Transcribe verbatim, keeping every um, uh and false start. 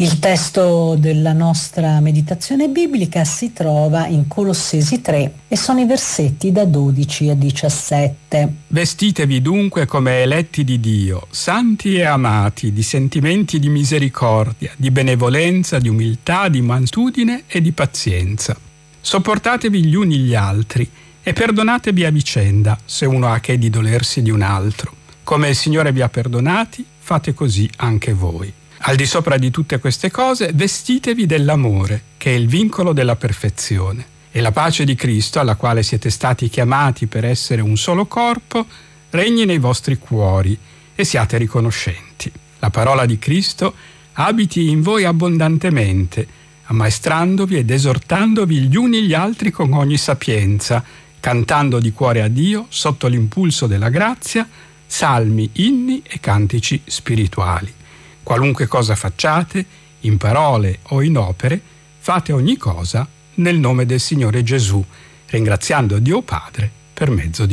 Il testo della nostra meditazione biblica si trova in Colossesi tre e sono i versetti da dodici a diciassette. Vestitevi dunque come eletti di Dio, santi e amati, di sentimenti di misericordia, di benevolenza, di umiltà, di mansuetudine e di pazienza. Sopportatevi gli uni gli altri e perdonatevi a vicenda se uno ha che di dolersi di un altro. Come il Signore vi ha perdonati, fate così anche voi. Al di sopra di tutte queste cose, vestitevi dell'amore, che è il vincolo della perfezione, e la pace di Cristo, alla quale siete stati chiamati per essere un solo corpo, regni nei vostri cuori e siate riconoscenti. La parola di Cristo abiti in voi abbondantemente, ammaestrandovi ed esortandovi gli uni gli altri con ogni sapienza, cantando di cuore a Dio, sotto l'impulso della grazia, salmi, inni e cantici spirituali. Qualunque cosa facciate, in parole o in opere, fate ogni cosa nel nome del Signore Gesù, ringraziando Dio Padre per mezzo di